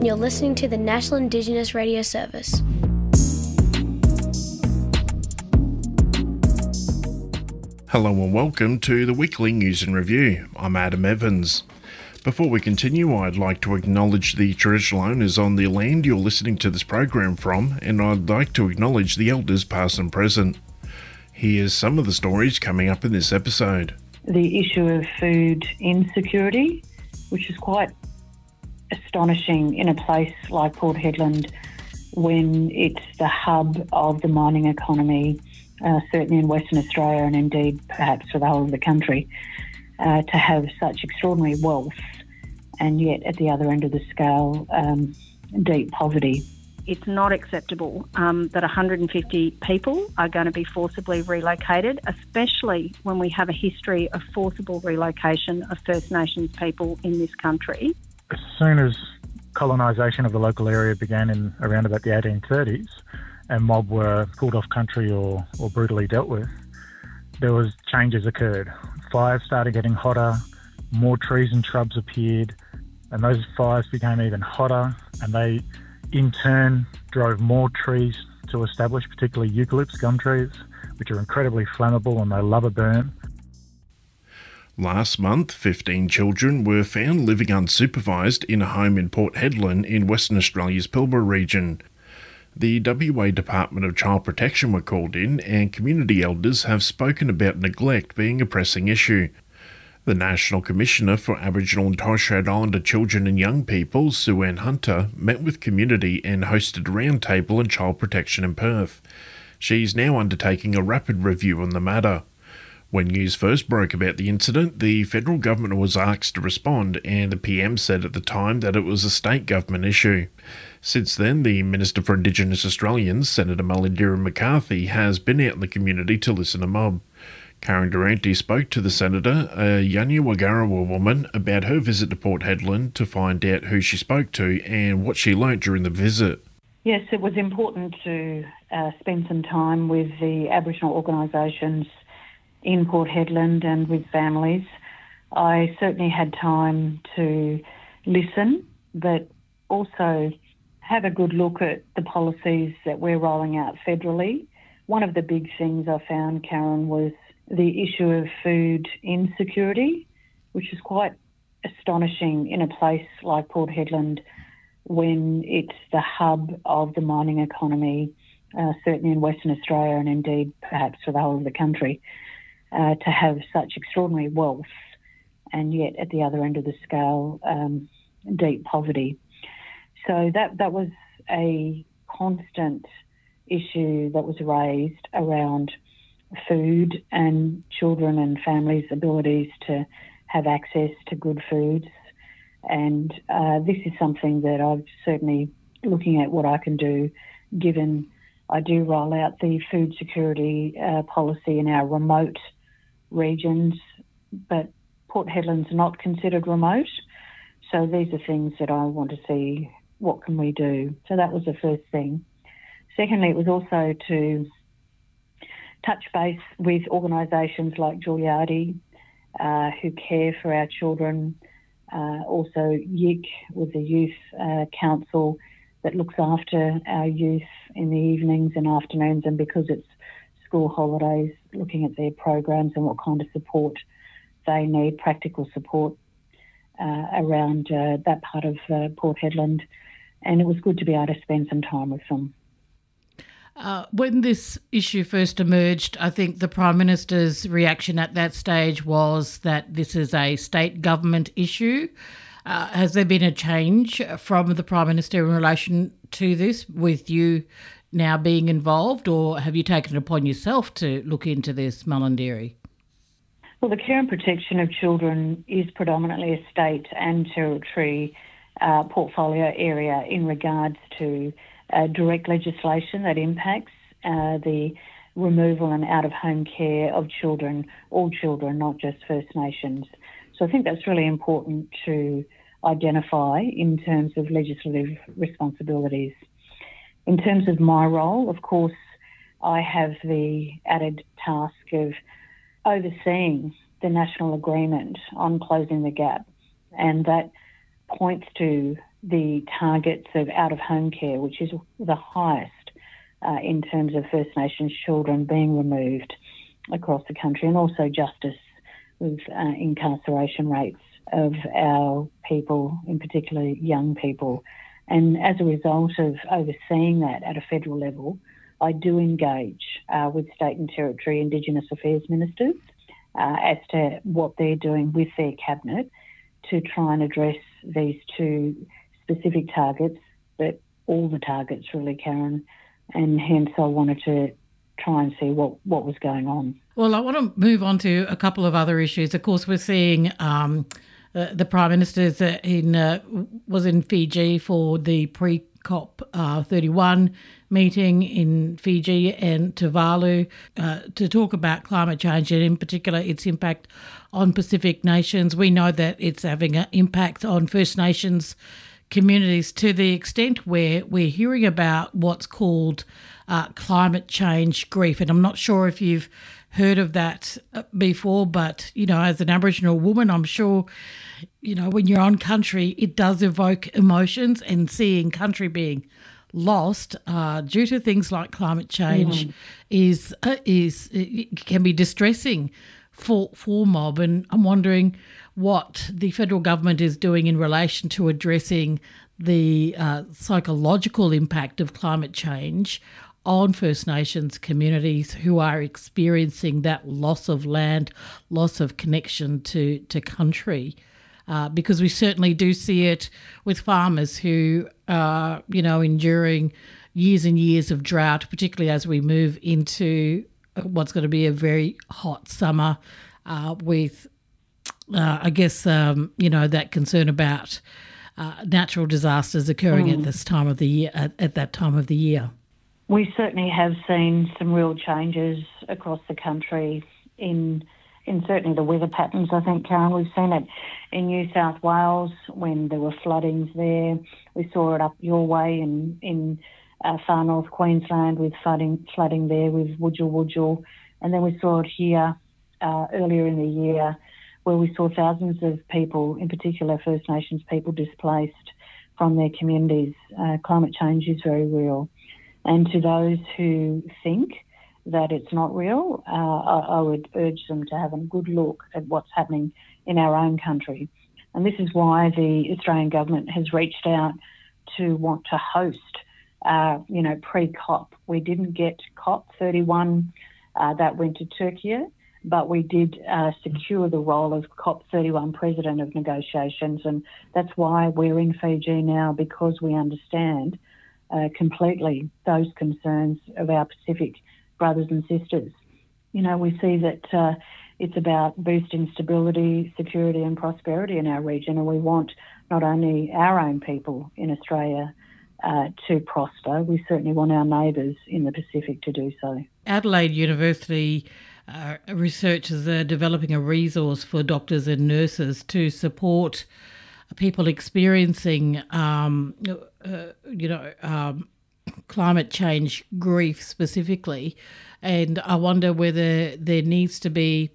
and you're listening to the National Indigenous Radio Service. Hello and welcome to the Weekly News and Review. I'm Adam Evans. Before we continue, I'd like to acknowledge the traditional owners on the land you're listening to this program from, and I'd like to acknowledge the elders past and present. Here's some of the stories coming up in this episode. The issue of food insecurity, which is quite astonishing in a place like Port Hedland when it's the hub of the mining economy, certainly in Western Australia and indeed perhaps for the whole of the country, to have such extraordinary wealth and yet at the other end of the scale, deep poverty. It's not acceptable that 150 people are going to be forcibly relocated, especially when we have a history of forcible relocation of First Nations people in this country. As soon as colonisation of the local area began in around about the 1830s, and mob were pulled off country or brutally dealt with, there was changes occurred. Fires started getting hotter, more trees and shrubs appeared, and those fires became even hotter, and they in turn drove more trees to establish, particularly eucalypts, gum trees, which are incredibly flammable and they love a burn. Last month, 15 children were found living unsupervised in a home in Port Hedland in Western Australia's Pilbara region. The WA Department of Child Protection were called in, and community elders have spoken about neglect being a pressing issue. The National Commissioner for Aboriginal and Torres Strait Islander Children and Young People, Sue-Ann Hunter, met with community and hosted a roundtable on child protection in Perth. She's now undertaking a rapid review on the matter. When news first broke about the incident, the federal government was asked to respond, and the PM said at the time that it was a state government issue. Since then, the Minister for Indigenous Australians, Senator Mullingirra McCarthy, has been out in the community to listen to mob. Karen Durante spoke to the Senator, a Yanyawagarawa woman, about her visit to Port Hedland to find out who she spoke to and what she learnt during the visit. Yes, it was important to spend some time with the Aboriginal organisations in Port Hedland and with families. I certainly had time to listen, but also have a good look at the policies that we're rolling out federally. One of the big things I found, Karen, was the issue of food insecurity, which is quite astonishing in a place like Port Hedland when it's the hub of the mining economy, certainly in Western Australia and indeed perhaps for the whole of the country, to have such extraordinary wealth and yet at the other end of the scale, deep poverty. So that was a constant issue that was raised around food and children and families' abilities to have access to good foods. And this is something that I'm certainly looking at what I can do, given I do roll out the food security policy in our remote regions, but Port Hedland's not considered remote. So these are things that I want to see, what can we do? So that was the first thing. Secondly, it was also to touch base with organisations like Giuliardi, who care for our children, also YIC with the Youth Council that looks after our youth in the evenings and afternoons, and because it's school holidays, looking at their programs and what kind of support they need, practical support around that part of Port Hedland. And it was good to be able to spend some time with them. When this issue first emerged, I think the Prime Minister's reaction at that stage was that this is a state government issue. Has there been a change from the Prime Minister in relation to this, with you now being involved, or have you taken it upon yourself to look into this, Mullingirra? Well, the care and protection of children is predominantly a state and territory portfolio area in regards to direct legislation that impacts the removal and out-of-home care of children, all children, not just First Nations. So I think that's really important to identify in terms of legislative responsibilities. In terms of my role, of course, I have the added task of overseeing the national agreement on closing the gap, and that points to the targets of out-of-home care, which is the highest in terms of First Nations children being removed across the country, and also justice with incarceration rates of our people, in particular young people. And as a result of overseeing that at a federal level, I do engage with state and territory Indigenous affairs ministers as to what they're doing with their cabinet to try and address these two specific targets, but all the targets really, Karen, and hence I wanted to try and see what was going on. Well, I want to move on to a couple of other issues. Of course, we're seeing the Prime Minister's was in Fiji for the pre-COP 31 meeting in Fiji and Tuvalu to talk about climate change and in particular its impact on Pacific nations. We know that it's having an impact on First Nations communities to the extent where we're hearing about what's called climate change grief. And I'm not sure if you've heard of that before, but, you know, as an Aboriginal woman, I'm sure, you know, when you're on country, it does evoke emotions, and seeing country being lost due to things like climate change it can be distressing for mob. And I'm wondering what the federal government is doing in relation to addressing the psychological impact of climate change on First Nations communities who are experiencing that loss of land, loss of connection to country. Because we certainly do see it with farmers who are, you know, enduring years and years of drought, particularly as we move into what's going to be a very hot summer with, I guess, you know, that concern about natural disasters occurring at this time of the year. At that time of the year, we certainly have seen some real changes across the country in certainly the weather patterns. I think, Karen, we've seen it in New South Wales when there were floodings there. We saw it up your way in far north Queensland with flooding there with Wujal. And then we saw it here earlier in the year where we saw thousands of people, in particular First Nations people, displaced from their communities. Climate change is very real. And to those who think that it's not real, I would urge them to have a good look at what's happening in our own country. And this is why the Australian government has reached out to want to host, pre-COP. We didn't get COP 31, that went to Turkey, but we did secure the role of COP 31 President of Negotiations. And that's why we're in Fiji now, because we understand completely those concerns of our Pacific brothers and sisters. You know, we see that it's about boosting stability, security and prosperity in our region, and we want not only our own people in Australia to prosper, we certainly want our neighbours in the Pacific to do so. Adelaide University researchers are developing a resource for doctors and nurses to support people experiencing climate change grief specifically, and I wonder whether there needs to be,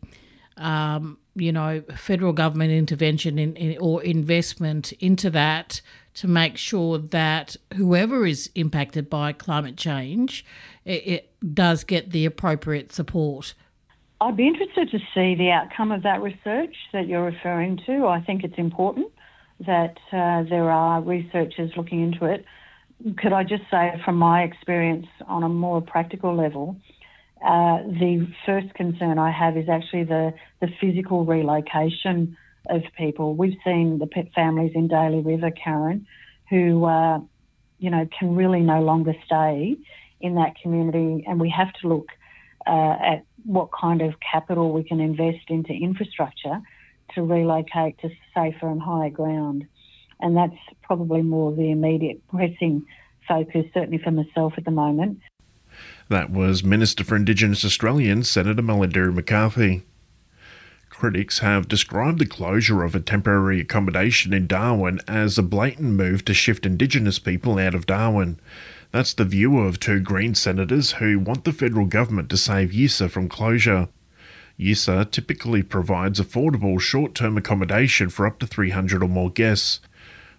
federal government intervention or investment into that to make sure that whoever is impacted by climate change, it does get the appropriate support. I'd be interested to see the outcome of that research that you're referring to. I think it's important that there are researchers looking into it. Could I just say, from my experience on a more practical level, the first concern I have is actually the physical relocation of people. We've seen the families in Daly River, Karen, who, can really no longer stay in that community, and we have to look at what kind of capital we can invest into infrastructure to relocate to safer and higher ground. And that's probably more the immediate pressing focus, certainly for myself at the moment. That was Minister for Indigenous Australians, Senator Mullenderi McCarthy. Critics have described the closure of a temporary accommodation in Darwin as a blatant move to shift Indigenous people out of Darwin. That's the view of two Green senators who want the federal government to save Yissa from closure. Yissa typically provides affordable short-term accommodation for up to 300 or more guests.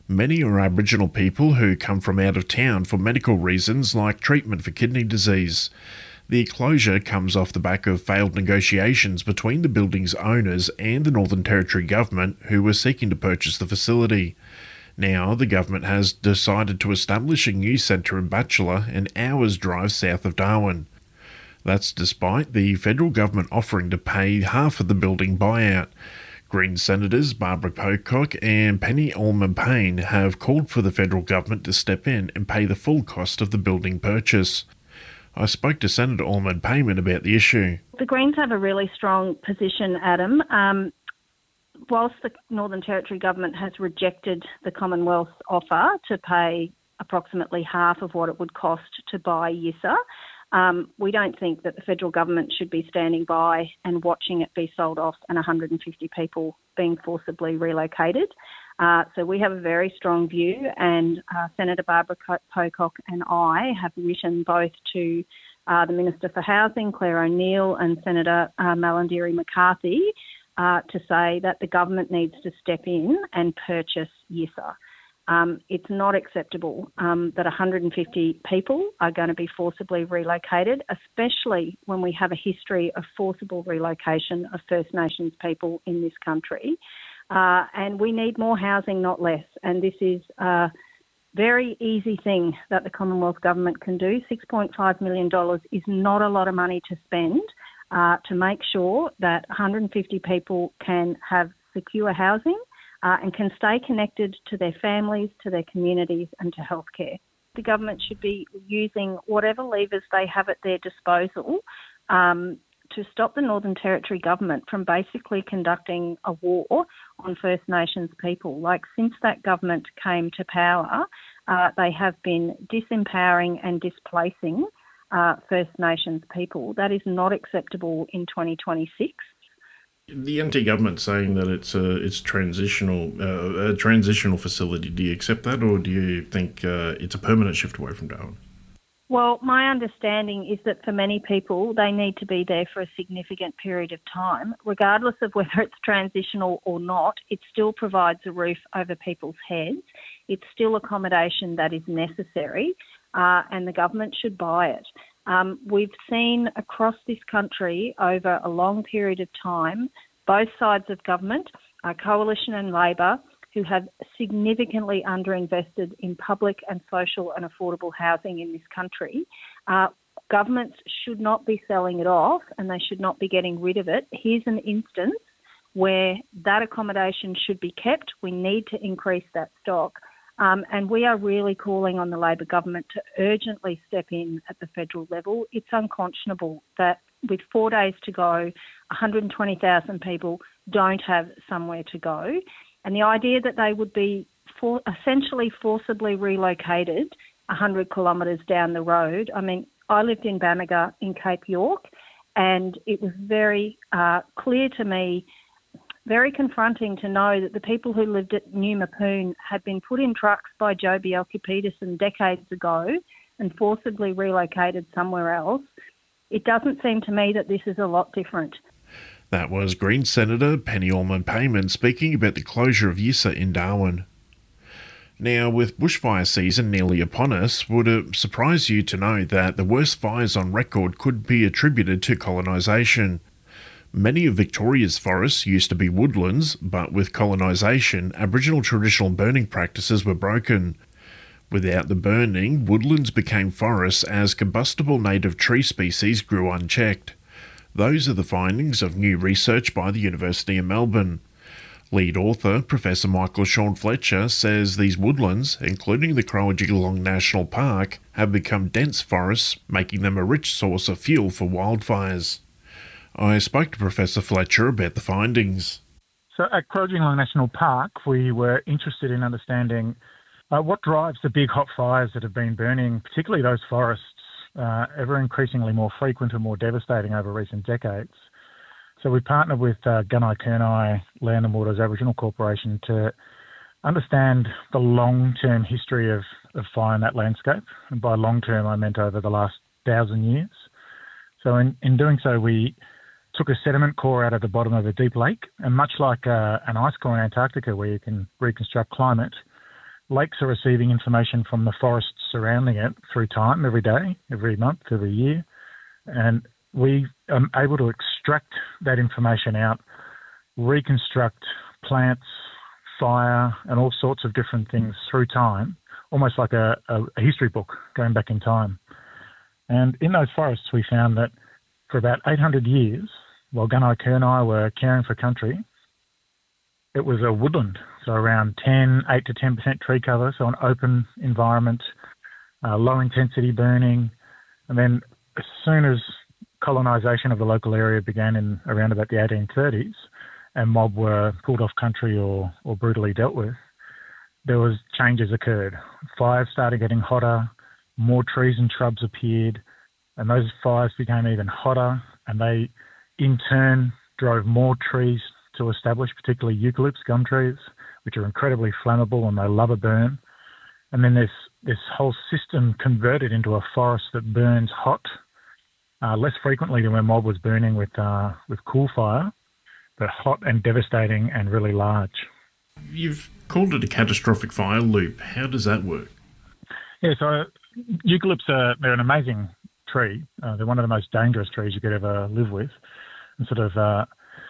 Many are Aboriginal people who come from out of town for medical reasons like treatment for kidney disease. The closure comes off the back of failed negotiations between the building's owners and the Northern Territory government, who were seeking to purchase the facility. Now, the government has decided to establish a new centre in Batchelor, an hour's drive south of Darwin. That's despite the federal government offering to pay half of the building buyout. Greens Senators Barbara Pocock and Penny Allman-Payne have called for the federal government to step in and pay the full cost of the building purchase. I spoke to Senator Allman-Payne about the issue. The Greens have a really strong position, Adam. Whilst the Northern Territory government has rejected the Commonwealth's offer to pay approximately half of what it would cost to buy Yissa, we don't think that the federal government should be standing by and watching it be sold off and 150 people being forcibly relocated. So we have a very strong view, and Senator Barbara Pocock and I have written both to the Minister for Housing, Claire O'Neill, and Senator Malarndirri McCarthy to say that the government needs to step in and purchase Yissa. It's not acceptable that 150 people are going to be forcibly relocated, especially when we have a history of forcible relocation of First Nations people in this country. And we need more housing, not less. And this is a very easy thing that the Commonwealth Government can do. $6.5 million is not a lot of money to spend to make sure that 150 people can have secure housing and can stay connected to their families, to their communities and to healthcare. The government should be using whatever levers they have at their disposal to stop the Northern Territory government from basically conducting a war on First Nations people. Like, since that government came to power, they have been disempowering and displacing First Nations people. That is not acceptable in 2026. The NT government saying that it's transitional, a transitional facility. Do you accept that, or do you think it's a permanent shift away from Darwin? Well, my understanding is that for many people, they need to be there for a significant period of time. Regardless of whether it's transitional or not, it still provides a roof over people's heads. It's still accommodation that is necessary, and the government should buy it. We've seen across this country over a long period of time, both sides of government, Coalition and Labor, who have significantly underinvested in public and social and affordable housing in this country. Governments should not be selling it off, and they should not be getting rid of it. Here's an instance where that accommodation should be kept. We need to increase that stock. And we are really calling on the Labor government to urgently step in at the federal level. It's unconscionable that with 4 days to go, 120,000 people don't have somewhere to go. And the idea that they would be essentially forcibly relocated 100 kilometres down the road. I mean, I lived in Bamaga in Cape York, and it was very clear to me, very confronting to know that the people who lived at New Mapoon had been put in trucks by Joby Elkipedersen decades ago and forcibly relocated somewhere else. It doesn't seem to me that this is a lot different. That was Greens Senator Penny Allman-Payne speaking about the closure of Yissa in Darwin. Now, with bushfire season nearly upon us, would it surprise you to know that the worst fires on record could be attributed to colonisation? Many of Victoria's forests used to be woodlands, but with colonisation, Aboriginal traditional burning practices were broken. Without the burning, woodlands became forests as combustible native tree species grew unchecked. Those are the findings of new research by the University of Melbourne. Lead author, Professor Michael Sean Fletcher, says these woodlands, including the Croajigilong National Park, have become dense forests, making them a rich source of fuel for wildfires. I spoke to Professor Fletcher about the findings. So at Croajigilong National Park, we were interested in understanding what drives the big hot fires that have been burning, particularly those forests, ever increasingly more frequent and more devastating over recent decades. So we partnered with Gunai Kurnai Land and Waters Aboriginal Corporation to understand the long-term history of fire in that landscape. And by long-term, I meant over the last 1,000 years. So in doing so, we took a sediment core out of the bottom of a deep lake, and much like an ice core in Antarctica where you can reconstruct climate, lakes are receiving information from the forests surrounding it through time, every day, every month, every year. And we are able to extract that information out, reconstruct plants, fire, and all sorts of different things through time, almost like a history book going back in time. And in those forests, we found that for about 800 years, while Gunai Kurnai were caring for country, it was a woodland, so around 8 to 10% tree cover, so an open environment, low intensity burning. And then as soon as colonisation of the local area began in around about the 1830s, and mob were pulled off country or brutally dealt with, there was changes occurred. Fires started getting hotter, more trees and shrubs appeared, and those fires became even hotter, and they in turn drove more trees to establish, particularly eucalypts, gum trees, which are incredibly flammable and they love a burn. And then this whole system converted into a forest that burns hot, less frequently than when mob was burning with cool fire, but hot and devastating and really large. You've called it a catastrophic fire loop. How does that work? Yeah, so eucalypts they're an amazing tree. They're one of the most dangerous trees you could ever live with. And sort of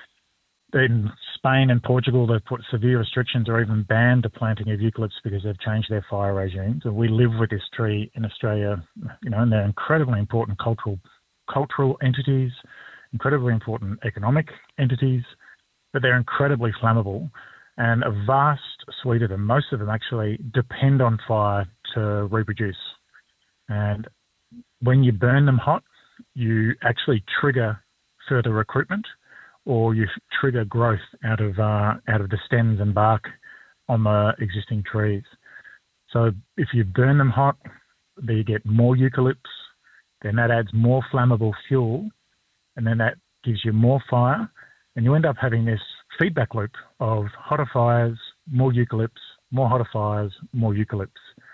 in Spain and Portugal, they've put severe restrictions or even banned the planting of eucalypts because they've changed their fire regimes. And we live with this tree in Australia, and they're incredibly important cultural entities, incredibly important economic entities, but they're incredibly flammable. And a vast suite of them, most of them actually depend on fire to reproduce. And when you burn them hot, you actually trigger further recruitment, or you trigger growth out of the stems and bark on the existing trees. So if you burn them hot, you get more eucalypts, then that adds more flammable fuel, and then that gives you more fire, and you end up having this feedback loop of hotter fires, more eucalypts, more hotter fires, more eucalypts.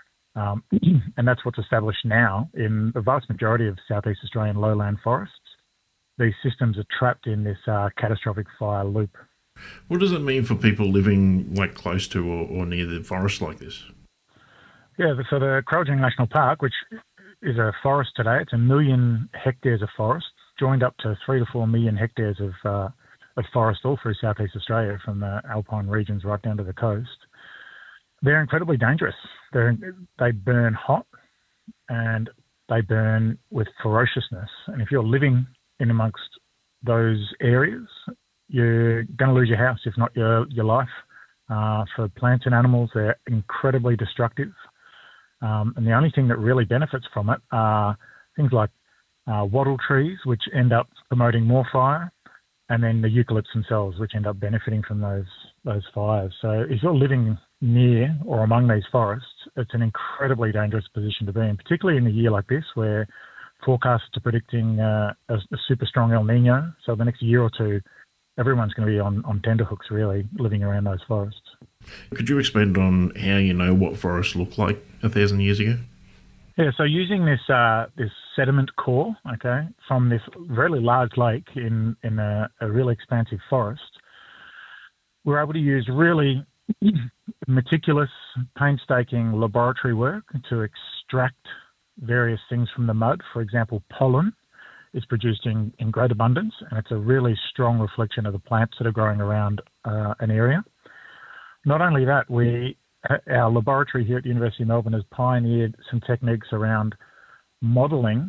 And that's what's established now in the vast majority of Southeast Australian lowland forests. These systems are trapped in this catastrophic fire loop. What does it mean for people living close to or near the forest like this? Yeah, so the Kurrajong National Park, which is a forest today, it's 1 million hectares of forest, joined up to 3 to 4 million hectares of forest all through Southeast Australia, from the alpine regions right down to the coast. They're incredibly dangerous. They burn hot and they burn with ferociousness. And if you're living in amongst those areas, you're going to lose your house, if not your life. For plants and animals, they're incredibly destructive. And the only thing that really benefits from it are things like wattle trees, which end up promoting more fire, and then the eucalypts themselves, which end up benefiting from those fires. So if you're living near or among these forests, it's an incredibly dangerous position to be in, particularly in a year like this where forecasts are predicting a super strong El Nino. So the next year or two, everyone's going to be on tenterhooks, really, living around those forests. Could you expand on how you know what forests looked like 1,000 years ago? Yeah, so using this sediment core, from this really large lake in a really expansive forest, we're able to use really meticulous, painstaking laboratory work to extract various things from the mud. For example, pollen is produced in great abundance, and it's a really strong reflection of the plants that are growing around an area. Not only that, our laboratory here at the University of Melbourne has pioneered some techniques around modelling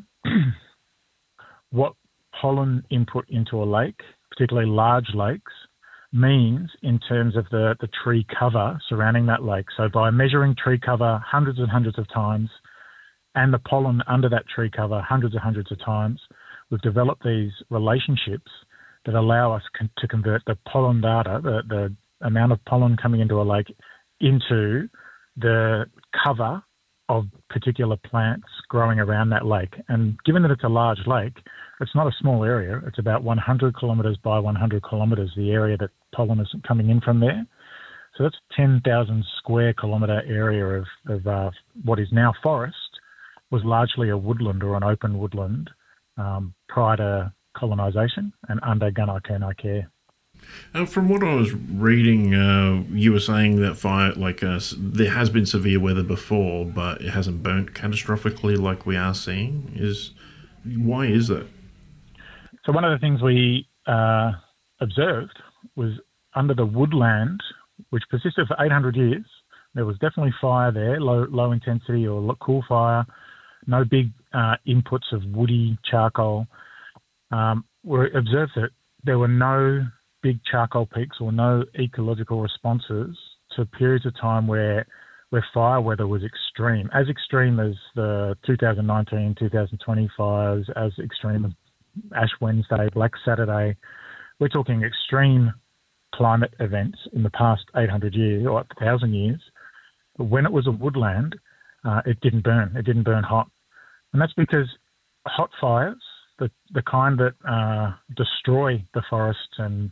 what pollen input into a lake, particularly large lakes, means in terms of the tree cover surrounding that lake. So by measuring tree cover hundreds and hundreds of times and the pollen under that tree cover hundreds and hundreds of times, we've developed these relationships that allow us to convert the pollen data, the amount of pollen coming into a lake, into the cover of particular plants growing around that lake. And given that it's a large lake, it's not a small area. It's about 100 kilometres by 100 kilometres, the area that pollen is coming in from there. So that's 10,000 square kilometre area of what is now forest, was largely a woodland or an open woodland prior to colonisation and under Gunai Kurnai care. From what I was reading, you were saying that fire, there has been severe weather before, but it hasn't burnt catastrophically like we are seeing. Why is that? So one of the things we observed was under the woodland, which persisted for 800 years, there was definitely fire there, low intensity or cool fire, no big inputs of woody charcoal. We observed that there were no big charcoal peaks or no ecological responses to periods of time where fire weather was extreme as the 2019, 2020 fires, as extreme as Ash Wednesday, Black Saturday. We're talking extreme climate events in the past 800 years or 1,000 years. But when it was a woodland, it didn't burn. It didn't burn hot. And that's because hot fires, the kind that destroy the forests and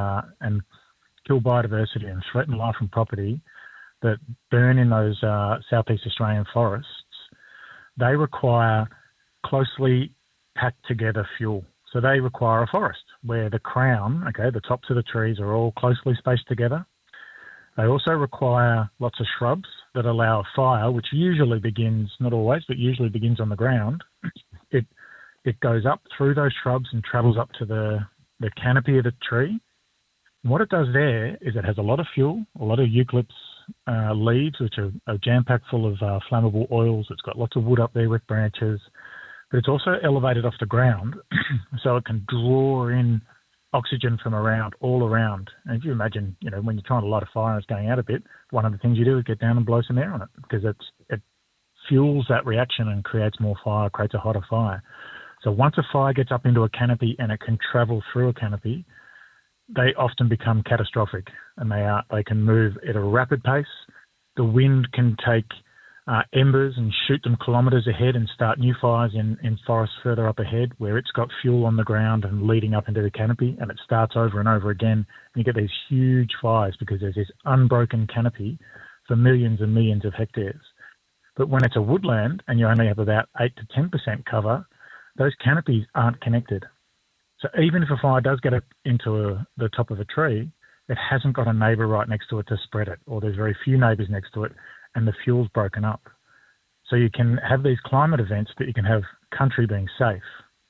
kill biodiversity and threaten life and property, that burn in those Southeast Australian forests, they require closely packed together fuel. So they require a forest where the crown, the tops of the trees are all closely spaced together. They also require lots of shrubs that allow fire, which usually begins, not always, but usually begins on the ground. It goes up through those shrubs and travels up to the canopy of the tree. And what it does there is it has a lot of fuel, a lot of eucalyptus leaves, which are jam-packed full of flammable oils. It's got lots of wood up there with branches, but it's also elevated off the ground so it can draw in oxygen from all around. And if you imagine, when you're trying to light a fire and it's going out a bit, one of the things you do is get down and blow some air on it because it fuels that reaction and creates more fire, creates a hotter fire. So once a fire gets up into a canopy and it can travel through a canopy, they often become catastrophic, and they can move at a rapid pace. The wind can take embers and shoot them kilometres ahead and start new fires in forests further up ahead where it's got fuel on the ground and leading up into the canopy, and it starts over and over again. And you get these huge fires because there's this unbroken canopy for millions and millions of hectares. But when it's a woodland and you only have about 8 to 10% cover, those canopies aren't connected. So even if a fire does get up into the top of a tree, it hasn't got a neighbour right next to it to spread it, or there's very few neighbours next to it, and the fuel's broken up. So you can have these climate events, but you can have country being safe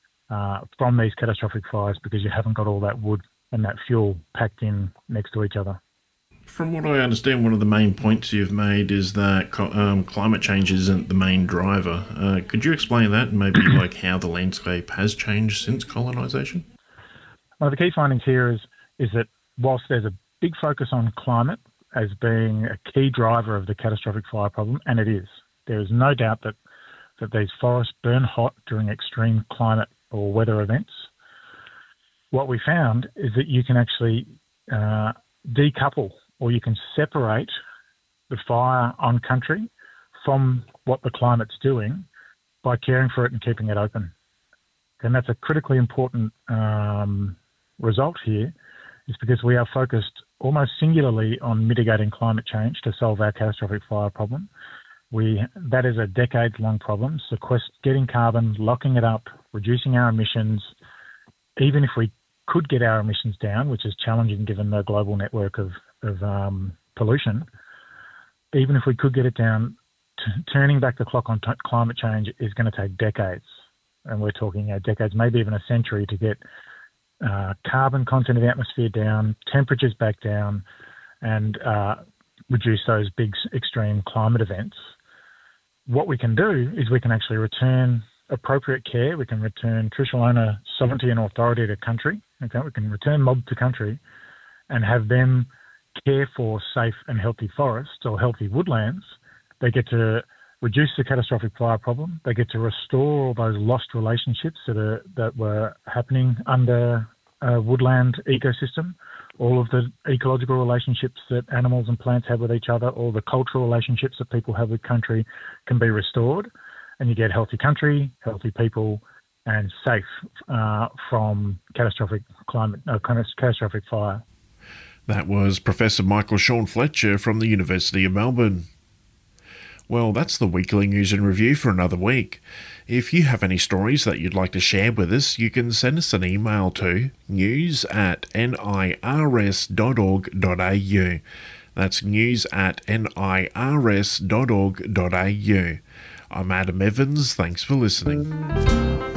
from these catastrophic fires because you haven't got all that wood and that fuel packed in next to each other. From what I understand, one of the main points you've made is that climate change isn't the main driver. Could you explain that and maybe how the landscape has changed since colonisation? One of the key findings here is that whilst there's a big focus on climate as being a key driver of the catastrophic fire problem, and it is, there is no doubt that these forests burn hot during extreme climate or weather events. What we found is that you can actually decouple, or you can separate the fire on country from what the climate's doing by caring for it and keeping it open. And that's a critically important result here, is because we are focused almost singularly on mitigating climate change to solve our catastrophic fire problem. That is a decades-long problem. Getting carbon, locking it up, reducing our emissions. Even if we could get our emissions down, which is challenging given the global network of pollution, even if we could get it down, turning back the clock on climate change is going to take decades. And we're talking decades, maybe even a century, to get carbon content of the atmosphere down, temperatures back down, and reduce those big extreme climate events. What we can do is we can actually return appropriate care. We can return traditional owner sovereignty and authority to country. Okay, we can return mob to country and have them care for safe and healthy forests or healthy woodlands. They get to reduce the catastrophic fire problem. They get to restore all those lost relationships that were happening under a woodland ecosystem. All of the ecological relationships that animals and plants have with each other, all the cultural relationships that people have with country can be restored, and you get healthy country, healthy people, and safe from catastrophic fire. That was Professor Michael Sean Fletcher from the University of Melbourne. Well, that's the weekly news and review for another week. If you have any stories that you'd like to share with us, you can send us an email to news@nirs.org.au. That's news@nirs.org.au. I'm Adam Evans. Thanks for listening.